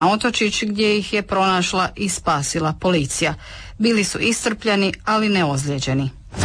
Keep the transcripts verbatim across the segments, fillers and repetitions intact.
otočić gdje ih je pronašla i spasila policija. Bili su iscrpljeni, ali ne ozlijeđeni.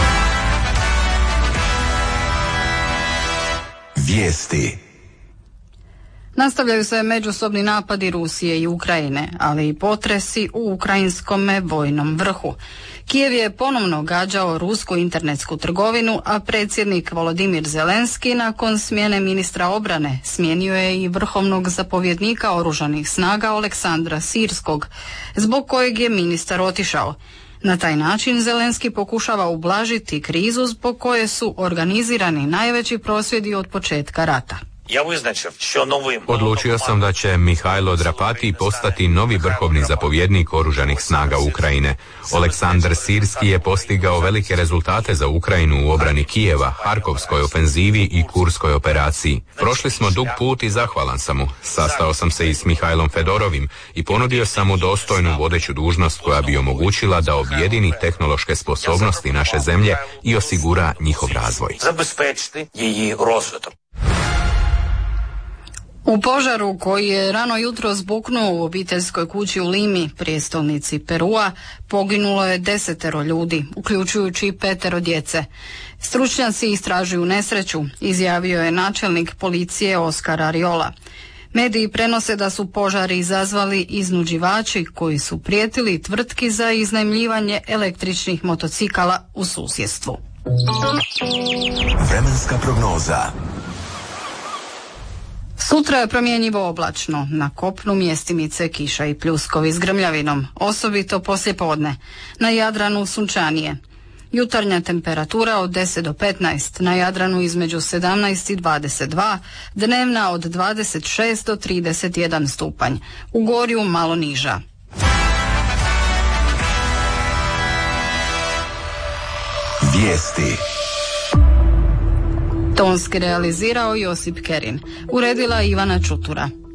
Vijesti. Nastavljaju se međusobni napadi Rusije i Ukrajine, ali i potresi u ukrajinskome vojnom vrhu. Kijev je ponovno gađao rusku internetsku trgovinu, a predsjednik Volodimir Zelenski nakon smjene ministra obrane smijenio je i vrhovnog zapovjednika oružanih snaga Aleksandra Sirskog, zbog kojeg je ministar otišao. Na taj način Zelenski pokušava ublažiti krizu zbog koje su organizirani najveći prosvjedi od početka rata. Odlučio sam da će Mihajlo Drapati postati novi vrhovni zapovjednik oružanih snaga Ukrajine. Aleksandar Sirski je postigao velike rezultate za Ukrajinu u obrani Kijeva, Harkovskoj ofenzivi i Kurskoj operaciji. Prošli smo dug put i zahvalan sam mu. Sastao sam se i s Mihajlom Fedorovim i ponudio sam mu dostojnu vodeću dužnost koja bi omogućila da objedini tehnološke sposobnosti naše zemlje i osigura njihov razvoj. U požaru koji je rano jutro zbuknuo u obiteljskoj kući u Limi, prijestolnici Perua, poginulo je desetero ljudi, uključujući petero djece. Stručnjaci istražuju nesreću, izjavio je načelnik policije Oskar Ariola. Mediji prenose da su požari izazvali iznuđivači koji su prijetili tvrtki za iznajmljivanje električnih motocikala u susjedstvu. Vremenska prognoza. Sutra je promjenjivo oblačno, na kopnu mjestimice kiša i pljuskovi s grmljavinom, osobito poslijepodne, na Jadranu sunčanije. Jutarnja temperatura od deset do petnaest, na Jadranu između sedamnaest i dvadeset dva, dnevna od dvadeset šest do trideset jedan stupanj, u Gorju malo niža. Vijesti. Tonski realizirao Josip Kerin, uredila Ivana Čutura.